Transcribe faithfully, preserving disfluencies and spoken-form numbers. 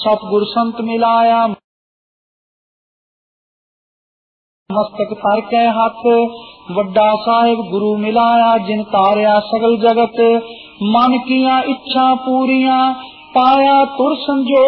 सतगुर संत मिलाया, मस्तक तर के हाथ, वड्डा साहिब गुरु मिलाया, जिन तारया सगल जगत, मन किया इच्छा पूरिया, पाया तुर संजो